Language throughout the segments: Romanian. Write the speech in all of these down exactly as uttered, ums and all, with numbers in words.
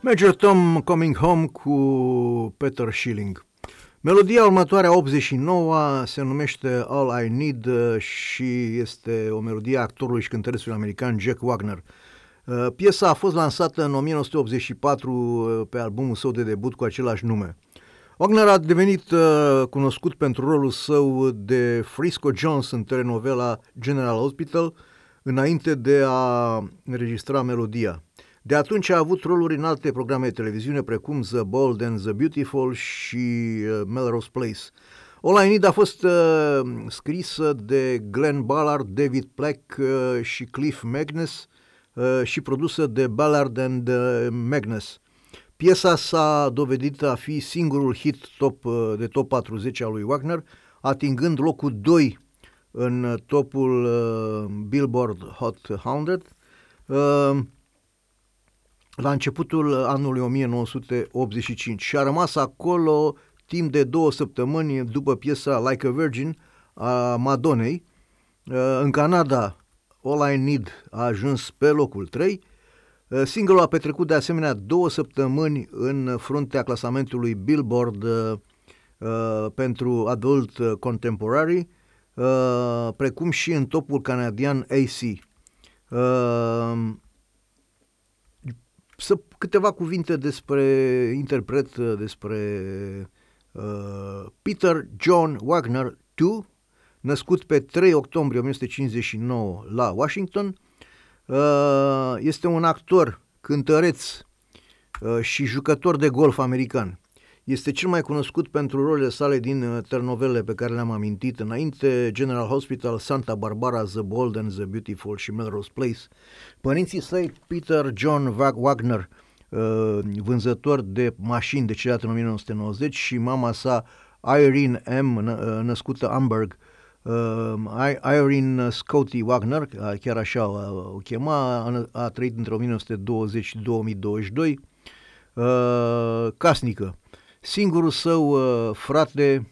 Major Tom Coming Home cu Peter Schilling. Melodia următoare, optzeci și nouă, se numește All I Need și este o melodie a actorului și cântărețului american Jack Wagner. Piesa a fost lansată în o mie nouă sute optzeci și patru pe albumul său de debut cu același nume. Wagner a devenit uh, cunoscut pentru rolul său de Frisco Jones în telenovela General Hospital, înainte de a înregistra melodia. De atunci a avut roluri în alte programe de televiziune, precum The Bold and the Beautiful și uh, Melrose Place. All I Need a fost uh, scrisă de Glenn Ballard, David Plack uh, și Cliff Magness uh, și produsă de Ballard and uh, Magness. Piesa s-a dovedit a fi singurul hit top, de top patruzeci al lui Wagner, atingând locul doi în topul uh, Billboard Hot o sută uh, la începutul anului o mie nouă sute optzeci și cinci și a rămas acolo timp de două săptămâni după piesa Like a Virgin a Madonnei. Uh, în Canada, All I Need a ajuns pe locul trei. Singlul a petrecut de asemenea două săptămâni în fruntea clasamentului Billboard uh, uh, pentru Adult Contemporary, uh, precum și în topul canadian A C. Uh, să, câteva cuvinte despre interpret, despre uh, Peter John Wagner doi, născut pe trei octombrie o mie nouă sute cincizeci și nouă la Washington. Este un actor, cântăreț și jucător de golf american. Este cel mai cunoscut pentru rolele sale din telenovelele pe care le-am amintit înainte, General Hospital, Santa Barbara, The Bold and the Beautiful și Melrose Place. Părinții săi, Peter John Wagner, vânzător de mașini decedat în o mie nouă sute nouăzeci, și mama sa, Irene M., născută Amberg, Uh, Irene Scotty Wagner, chiar așa o chema, a, a trăit între o mie nouă sute douăzeci și două mii douăzeci și doi, uh, casnică. Singurul său uh, frate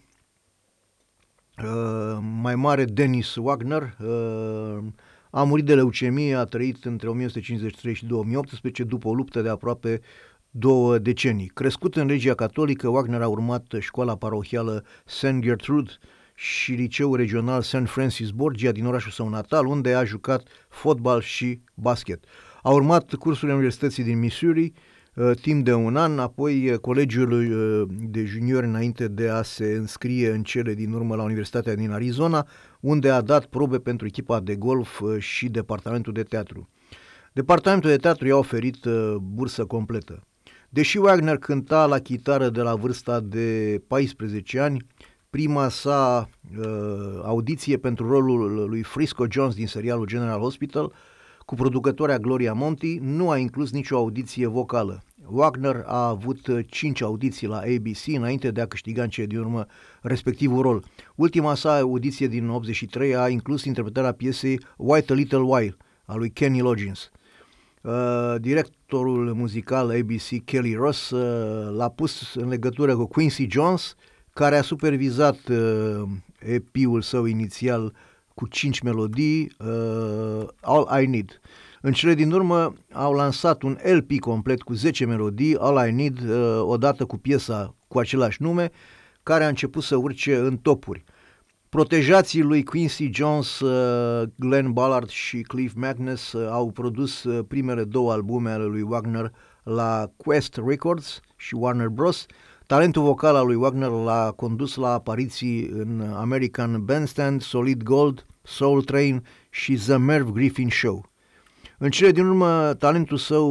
uh, mai mare, Dennis Wagner, uh, a murit de leucemie, a trăit între o mie nouă sute cincizeci și trei și două mii optsprezece după o luptă de aproape două decenii. Crescut în religia catolică, Wagner a urmat școala parohială Saint Gertrude și liceul regional Saint Francis Borgia din orașul său natal, unde a jucat fotbal și basket. A urmat cursurile Universității din Missouri uh, timp de un an, apoi colegiul uh, de juniori înainte de a se înscrie în cele din urmă la Universitatea din Arizona, unde a dat probe pentru echipa de golf uh, și departamentul de teatru. Departamentul de teatru i-a oferit uh, bursă completă. Deși Wagner cânta la chitară de la vârsta de paisprezece ani, prima sa uh, audiție pentru rolul lui Frisco Jones din serialul General Hospital, cu producătoarea Gloria Monty, nu a inclus nicio audiție vocală. Wagner a avut cinci audiții la A B C înainte de a câștiga în cele din urmă respectivul rol. Ultima sa audiție din optzeci și trei a inclus interpretarea piesei Wait a Little While a lui Kenny Loggins. Uh, directorul muzical A B C, Kelly Ross, uh, l-a pus în legătură cu Quincy Jones, care a supervizat uh, E P-ul său inițial cu cinci melodii, uh, All I Need. În cele din urmă au lansat un L P complet cu zece melodii, All I Need, uh, odată cu piesa cu același nume, care a început să urce în topuri. Protejații lui Quincy Jones, uh, Glenn Ballard și Cliff Magness uh, au produs uh, primele două albume ale lui Wagner la Quest Records și Warner Bros. Talentul vocal al lui Wagner l-a condus la apariții în American Bandstand, Solid Gold, Soul Train și The Merv Griffin Show. În cele din urmă, talentul său